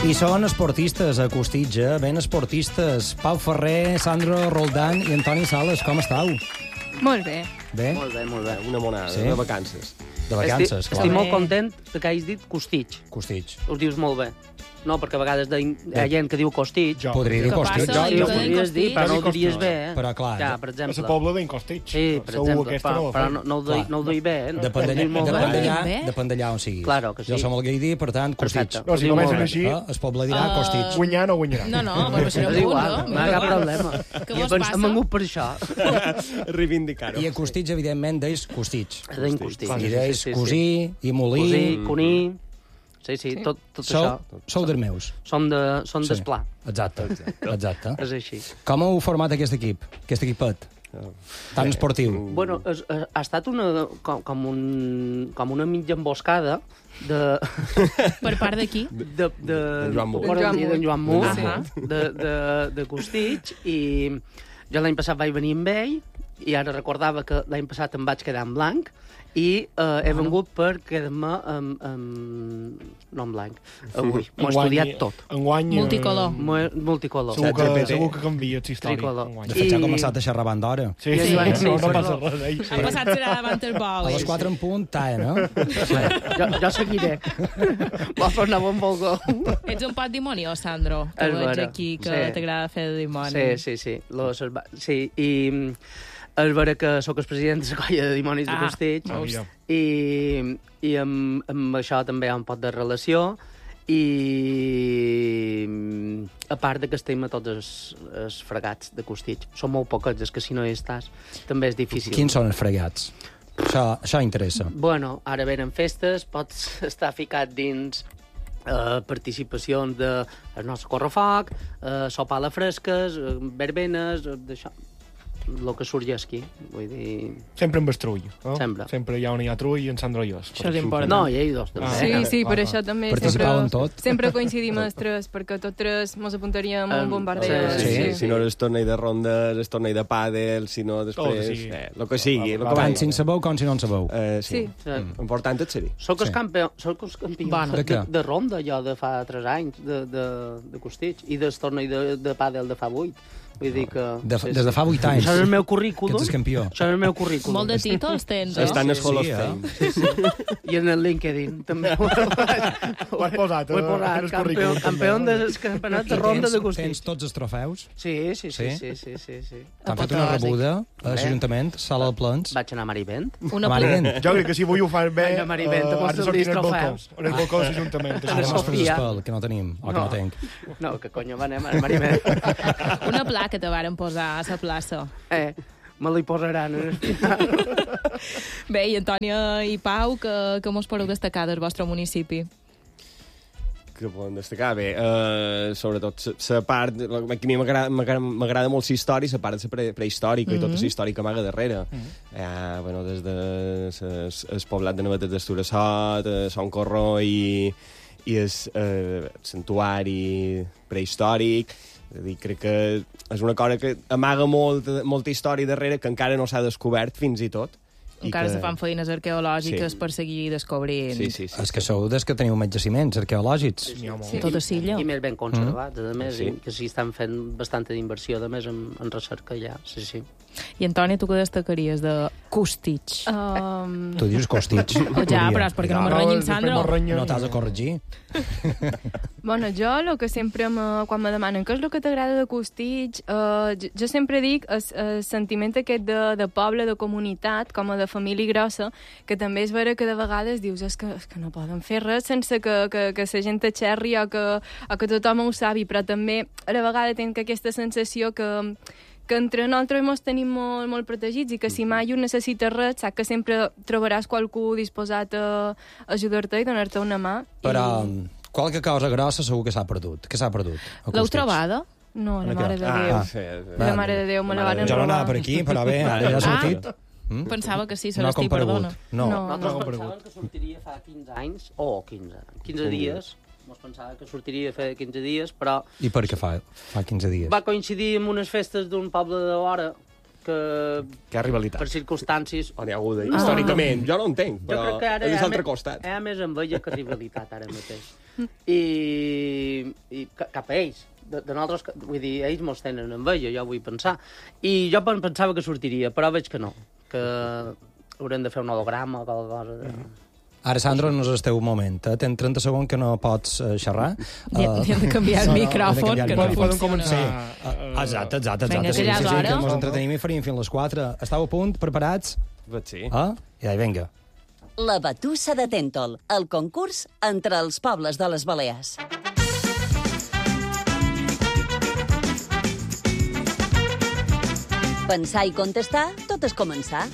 I són esportistes a Costitja, ben esportistes. Pau Ferrer, Sandro Roldán i Antoni Sales, com estàu? Molt bé. Bé? Molt bé, molt bé. Una monada, Sí? de vacances. De vacances, clar. Estic molt content que hagis dit Costitx. Costitx. Us dius molt bé. No, perquè a vegades hi ha gent que diu Costitx. Podria dir Què Costitx. passa? Sí, Jo ho dic podries dir, Costitx. però no ho Jo dic diries bé, Costitx. eh? Però, clar, Ja, per És exemple. el poble d'en Costitx. Sí, per Segur exemple, aquesta no la però fem. no ho duï bé, eh? Depèn Ho dius molt bé. bé. d'allà on siguis. Claro que sí. Jo som el Gaidí, per tant, Costitx. Perfecte. No, si Ho diu només molt és bé. així, El poble dirà Costitx. guanyar no guanyarà. No, però serà És un punt, igual, no hi ha cap problema. Què vos Hem passa? vengut per això. Reivindicar-ho. I a Costitx, evidentment, deis Costitx. Deim Costitx. I deis cosí, i molí. Cosí, cuní... Sí, tot això. Sou dels meus. Som d'Esplà. Exacte. És així. Com heu format aquest equipet? Tan esportiu. Bueno, ha estat com una mitja emboscada de... Per part d'aquí? De Joan Mur. D'en Joan Mur, Ahà. de Costitx, i jo l'any passat vaig venir amb ell, i ara recordava que l'any passat em vaig quedar en blanc, i he vengut per quedar-me no en blanc. Avui m'ho he estudiat tot. Enguany... Multicolor. Multicolor. Segur que canvia la història. Tricolor. enguany. De fet, ja ha començat a xerrar abans d'hora. Sí, I sí, ens van- no passa res. Han passat serà davant el A bou. les 4 en punt, tae, no? Jo seguiré. Vols anar bon volgó? Ets un pot dimoni, Sandro? Que És veig vera. aquí que Sí. t'agrada fer de dimoni. Sí. Sí, i és vera que sóc el president de la colla de dimonis de Costitx, mira. i amb això també hi ha un pot de relació, i a part de que estem a tots els fregats de Costitx. Són molt poquets, és que si no hi estàs també és difícil. Quins són els fregats? Això interessa. Bueno, ara venen festes, pots estar ficat dins participacions del nostre correfoc, sopar a la fresques, verbenes, d'això. El que surgi aquí, vull dir... Sempre amb estrull, no? Sempre. Hi ha on hi ha trull i en Sandro i jo. Això és important. No, i ells dos també. Sí, per això també Participau en tot. sempre coincidim els tres, perquè tots tres mos apuntaríem a un bombardeo. Sí. Si no és torneig de rondes, és torneig de pàdel, si no després... El que sigui. El que Tant vagi. si en sabeu com si no en sabeu. Sí. Important és ser-hi. Soc el campió Bueno. de ronda, jo, de fa 3 anys, de Costitx, i del torneig de pàdel de fa 8. Vull dir que... Des de fa 8 anys. Això és el meu currículum. Que ets campió. Això és el meu currículum. Molt de títols tens, Està en el Hall of Sí, Fame. I en el LinkedIn, també. Ho has posat, Ho he posat, en el currículum, campió també. del campionat de ronda de Costitx. Tens tots els trofeus? Sí. Sí? Sí. T'han fet una rebuda a l'Ajuntament, sala de plens. Vaig anar a Marivent. Una Marivent. Jo crec que si avui ho fas bé, Vinga, Marivent, te has de mostro sortir els en el balcó. trofeus. En el balcó de l'Ajuntament. Ara Ara som- mos fes Sofia. espel, que no tenim, o que no tenc. No, que conya, va anem a Marivent. Una placa te varen posar a la plaça. Me la hi posaran en el final. Bé, i Antònia i Pau, que mos podeu destacar del vostre municipi? Que poden destacar bé, sobretot la part, que a mi m'agrada molt la història, la part de la prehistòrica i tota la història que amaga darrere. Bueno, des de el poblat de Navetes d'Esturassot, Son Corró i el santuari prehistòric. És a dir, crec que és una cosa que amaga molta història darrere que encara no s'ha descobert fins i tot. Encara se fan feines arqueològiques Sí. per seguir descobrint. Sí. És que sou des que teniu més jaciments arqueològics. Tot a Silla. I més ben conservats, a més, Sí. que sí estan fent bastanta d'inversió, a més, en recerca ja, sí. I Antònia, tu què destacaries de Costitx? Tu dius Costitx. Ja, però és perquè no me renyin, Sandro. No t'has de corregir. Bueno, jo el que sempre quan me demanen què és el que t'agrada de Costitx, jo sempre dic el sentiment aquest de poble, de comunitat, com a de família grossa, que també és vera que de vegades dius és que no poden fer res sense que la gent t'aixerri o que tothom ho sabi, però també a la vegada tinc aquesta sensació que entre nosaltres ens tenim molt protegits i que si mai un necessita res, saps que sempre trobaràs qualcú disposat a ajudar-te i donar-te una mà. Però qualque cosa grossa segur que s'ha perdut. Què s'ha perdut? a L'heu Costitx? trobada? No, la mare de Déu. La mare de Déu, me la van Jo no anava robar. per aquí, però bé, ara ja ha sortit. Pensava que sí, No ha Celestí, comparegut. perdona. No. Nosaltres pensàvem que sortiria fa 15 anys, 15 dies, mos pensava que sortiria fa 15 dies, però I per què fa 15 dies? va coincidir amb unes festes d'un poble de vora que Que ha rivalitat. per circumstàncies... On hi ha hagut, històricament. Jo no entenc, Jo però crec que ara és hi ha l'altre més- costat. hi ha més enveja que rivalitat ara mateix. i cap a ells. De nosaltres, vull dir, ells mos tenen enveja, jo vull pensar. I jo pensava que sortiria, però veig que no, que haurem de fer un holograma o qualque cosa de... Ara, Sandro, no és el teu moment. Tens 30 segons que no pots xerrar. Li hem de canviar el micròfon, que no Poden funciona. començar. Exacte. Vinga, que ja és hora. Que ens entretenim i faríem fins les 4. Estàu a punt? Preparats? Sí. Ja, vinga. La Batussa de Tèntol, el concurs entre els pobles de les Balears. Pensar i contestar, tot és començar.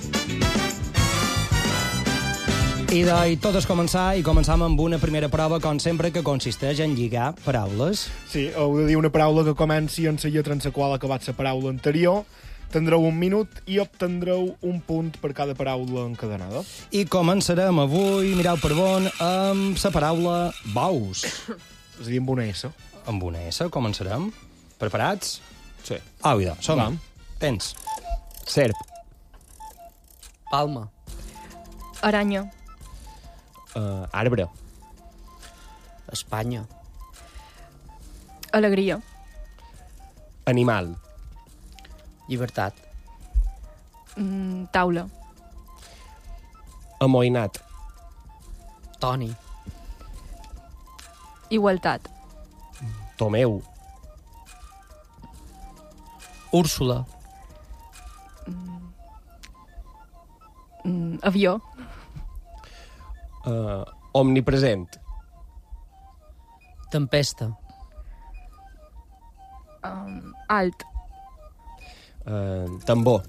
I tot és començar, i començam amb una primera prova, com sempre, que consisteix en lligar paraules. Sí, heu de dir una paraula que comenci en la lletra en la qual ha acabat la paraula anterior. Tindreu 1 minut i obtindreu un punt per cada paraula encadenada. I començarem avui, mireu per bon, amb la paraula baus. És a dir, amb una S. Amb una S, començarem. Preparats? Sí. Au, som-hi. Vam. Tens. Serp. Palma. Aranya. Arbre. Espanya. Alegria. Animal. Llibertat. Taula. Amoïnat. Toni. Igualtat. Tomeu. Úrsula. Avió. Omnipresent. Tempesta. Alt. Tambor.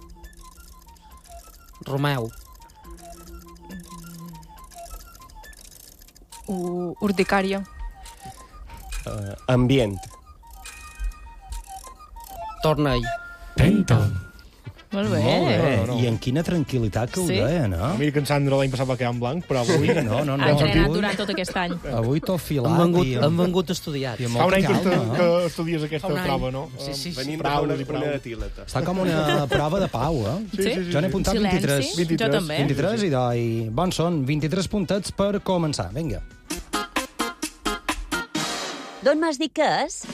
Romeu. Urticària. Ambient. Tornell. Molt bé. No. I en quina tranquil·litat que ho Sí. deia, no? Mira que en Sandro l'any passat va quedar en blanc, però avui... No. Ha entrenat durant tot aquest any. Avui tot filat. Hem vengut estudiats. i amb Fa un molta any que, calma, que no? estudies aquesta Fa un any. prova, no? Sí. Venim Paraules de i una paraules. tileta. Està com una prova de pau, eh? Sí. Jo n'he apuntat 23. Silenci. Jo també. 23 i bons són 23 puntets per començar. Vinga. D'on m'has dit que és?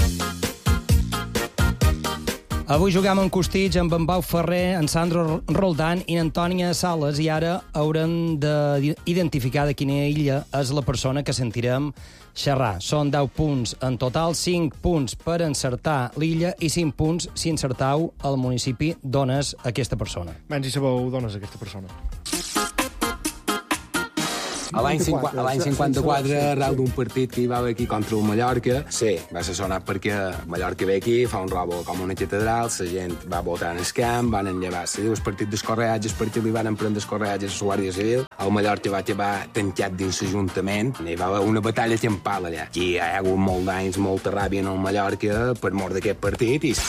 Avui juguem en Costitx amb en Pau Ferrer, en Sandro Roldán i en Antònia Sales, i ara haurem d'identificar de quina illa és la persona que sentirem xerrar. Són 10 punts en total, 5 punts per encertar l'illa i 5 punts si encertau el municipi d'on és aquesta persona. Menys si sabeu d'on és aquesta persona. A l'any 54, arrel d'un partit que hi va haver aquí contra el Mallorca, sí, va ser sonat perquè Mallorca ve aquí, fa un robo com una catedral, la gent va votar en el camp, van enllevar, se diu el partit d'escorreatges, perquè li van prendre escorreatges a la Guàrdia Civil. El Mallorca va acabar tancat dins l'Ajuntament, hi va haver una batalla campal allà. Aquí hi ha hagut molt d'anys, molta ràbia en el Mallorca per mort d'aquest partit i...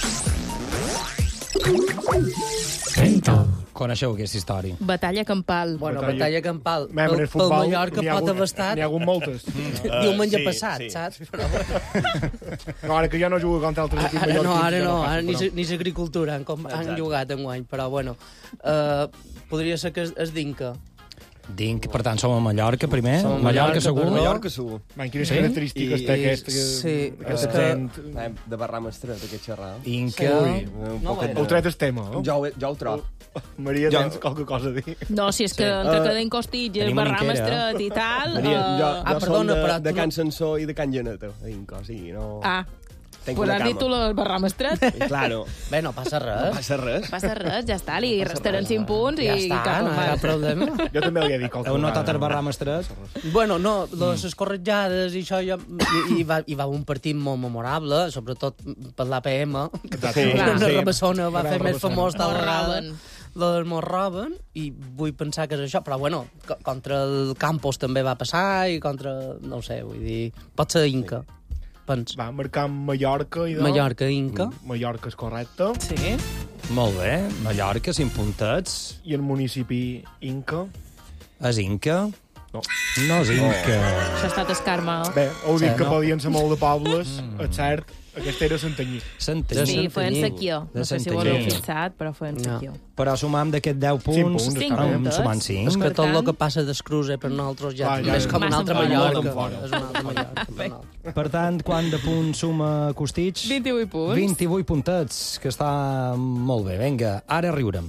Coneixeu aquesta història? Batalla campal. Bueno, batalla campal. Mem, en el Pel futbol Mallorca n'hi ha pot hagut- haver estat N'hi ha hagut moltes. diumenge passat, sí. saps? Però, No, ara que ja no jugo contra altres equips ara no, mallorquins, ara ja no, passa, ara però- ni l'agricultura han jugat enguany, però bueno, podria ser que es dinca. Dinc, per tant, som a Mallorca primer. Som a Mallorca Mallorca, segur. perdó. Mallorca segur. Man, quines característiques té aquesta... Sí, aquesta és que- gent? De barrar mestret, aquest xerrar. Inca. Un poquet Heu tret el tema, no? Jo ho trobo. Maria, Jo- tens qualque cosa a dir? No, si és que entre que deim Costitx, Tenim Barram una inquera. Estret i tal... Maria, jo perdona, som però de tu Can no- Sansó i de Can Llaneta. O sigui, no... Tenc pues una has dit tu cama. el Barram Estret. I, claro, Bé, no passa no res. passa res. Passa res, ja està, li restaran 5 punts i Ja està, cap no hi ha mal. cap problema. Jo també li he dit qualque Heu notat el vegada. Barram Estret? Bueno, no, les corretjades i això, hi va un partit molt memorable, sobretot per l'APM, que Exacte. Clar. una Sí. Rabassona va Gran fer més Rabassona. famós tal Mos vegada. roben. Lo del Mos roben, i vull pensar que és això, però bueno, contra el Campos també va passar, i contra, no ho sé, vull dir, pot ser Inca, pens. Va, marcant Mallorca i de... Mallorca, Inca. Mallorca és correcte. Sí. Molt bé. Mallorca, 5 puntets. I el municipi Inca. És Inca. No zinc. Això ha estat escarma. Bé, heu dit que no. podien ser molt de pobles, és cert, aquesta era Santanyí. Santanyí. Sí, feien sequió. No sé si ho Santanyí. heu fixat, però feien sequió. Però sumam d'aquests 10 Cinc punts, punts, està bé. en sumant 5. És que Per tot el tant- que passa d'escruce per nosaltres ja, Clar, ja és com una massa altra fora. Mallorca. Molt fora. És una altra Mallorca. per nosaltres. Per tant, quant de punts suma Costitx? 28 punts. 28 puntets, que està molt bé. Vinga, ara riurem.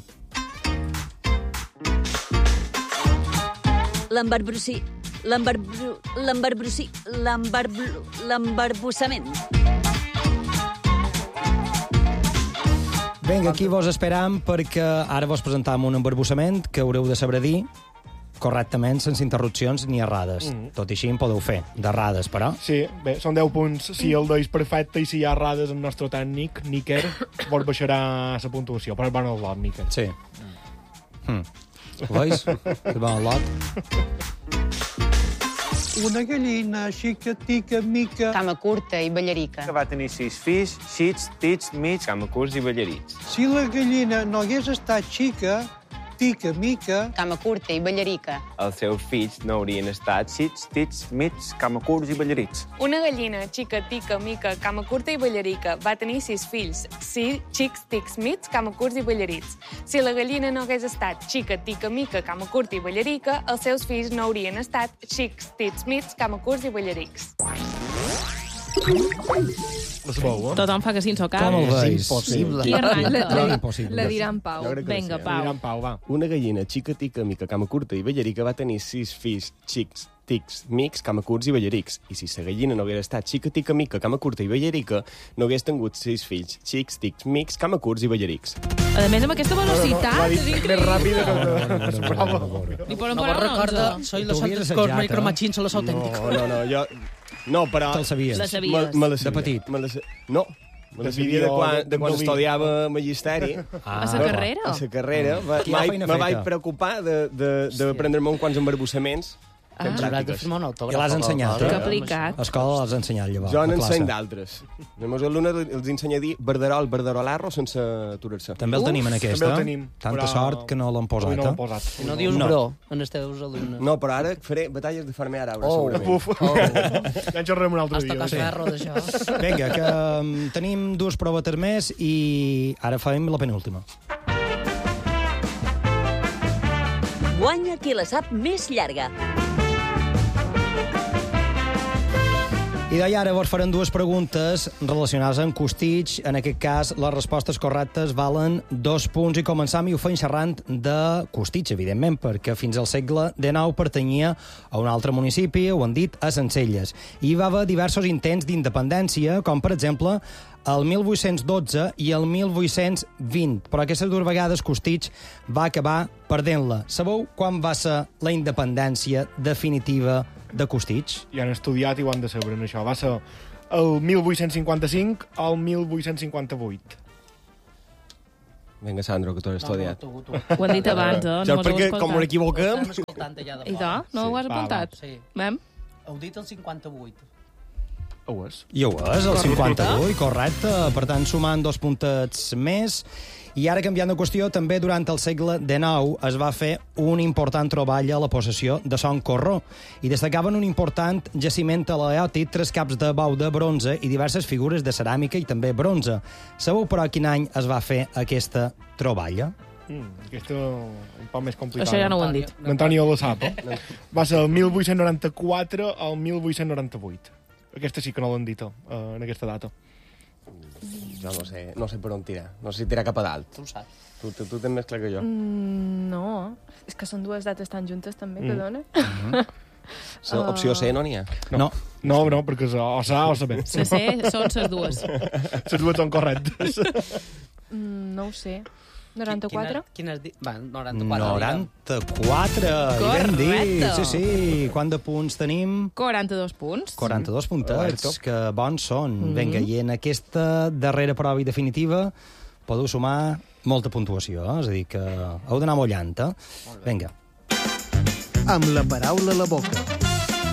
L'embarbussament. Vinga, aquí vos esperam perquè ara vos presentam un embarbussament que haureu de saber dir correctament, sense interrupcions ni errades. Tot i així en podeu fer, d'errades, però... Sí, bé, són 10 punts si el deis perfecte i si hi ha errades el nostre tècnic, Níker, vos baixarà la puntuació, però és bon el lot, Níker. Sí. Ho veus? És bon el lot. Una gallina xicatica mica Cama curta i ballarica. Que va tenir 6 fills, xits, tits, mig, camacurs i ballarits. Si la gallina no hagués estat xica, tica mica, Cama curta i ballarica. Els seus fills no haurien estat xits, tits, mig, camacurs i ballarits. Una gallina xica, tica, mica, cama curta i ballarica va tenir 6 fills, xics, tics, mits, cama curts i ballarits. Si la gallina no hagués estat xica, tica, mica, cama curta i ballarica, els seus fills no haurien estat xics, tits, mits, cama curts i ballarics. La sabeu, eh? Tothom fa que sí en soc Com ho cap. veus? impossible. Qui arranca? Impossible. La dirà en Pau. Jo crec que Vinga, sí. Pau. Anirà en Pau, va. Una gallina xica, tica, mica, cama curta i ballarica va tenir 6 fills, xics, tics, mics, cama curts i ballarics. I si la gallina no hagués estat xica, tica, mica, cama curta i ballarica, no hagués tingut 6 fills, xics, tics, mics, cama curts i ballarics. A més, amb aquesta velocitat, L'ha és dit més increïble. ràpida que la prova. Li poden No posar vos un recorda, 11. soy Tu los havies santos cosmos assajat, y cromachins son los auténticos. No, jo... No, però... Te'l sabies. La sabies. Me la De sabia. petit. No, me la sabia de quan estudiava magisteri. A la carrera? A la carrera. Aquí hi ha feina Me vaig feta. preocupar de prendre-me uns quants embarbussaments. Ens hauràs de firmar un autògraf. I l'has ensenyat, Que eh? aplicat. A escola l'has ensenyat, llavors. Jo a classe. n'enseny d'altres. A meus alumnes els ensenya a dir verderol, verderolarro sense aturar-se. També el tenim en aquesta. També el tenim, Tanta però sort que no l'han posat, Avui no eh? l'han posat. No dius No. bro en els teus alumnes. No, però ara faré batalles de farmer ara, Oh. segurament. Uf, ja en xerrem un altre Has dia. tocat ferro d'això. Vinga, que tenim dues provetes més i ara farem la penúltima. Guanya qui la sap més llarga. I d'allà ara vos farem dues preguntes relacionades amb Costitx. En aquest cas, les respostes correctes valen 2 punts i començam i ho fem xerrant de Costitx, evidentment, perquè fins al segle XIX pertanyia a un altre municipi, ho han dit, a Sencelles. I hi va haver diversos intents d'independència, com per exemple el 1812 i el 1820, però aquestes dues vegades Costitx va acabar perdent-la. Sabeu quan va ser la independència definitiva de Costitx? I han estudiat i ho han de saber, en això. Va ser el 1855 al 1858. Vinga, Sandro, que tu has estudiat. Ho han dit abans, eh? Ja, No mos heu perquè, com ho escoltat. equivoquem... Estem escoltant ja de I de? No ho has Va, apuntat? Sí. Vam? Heu dit el 58. Ho és. I ho és, el 58, correcte. Per tant, sumant 2 puntets més. I ara, canviant de qüestió, també durant el segle XIX es va fer un important troball a la possessió de Son Corró i destacaven un important jaciment aleòtic, 3 caps de bou de bronze i diverses figures de ceràmica i també bronze. Sabeu, però, quin any es va fer aquesta troballa? Aquesta un poc més complicada. Això ja no ho han dit. L'Antonio lo sap, eh? Va ser el 1894 al 1898. Aquesta sí que no l'han dit, en aquesta data. Jo no sé per on tirar. No sé si tirar cap a dalt. Tu ho saps. Tu tens més clar que jo. No, és que són dues dates tan juntes també que dona. Opció C no n'hi ha. No. No, perquè és o sa o sa B. Se sé, són les dues. Les dues són correctes. No ho sé. 94? Quin has dit? Va, 94. 94, ben dit. Correcte. Sí, sí. Quant de punts tenim? 42 punts. 42 puntets, que bons són. Vinga, i en aquesta darrera prova i definitiva podeu sumar molta puntuació, és a dir, que heu d'anar mullant, eh? Vinga. amb la paraula a la boca.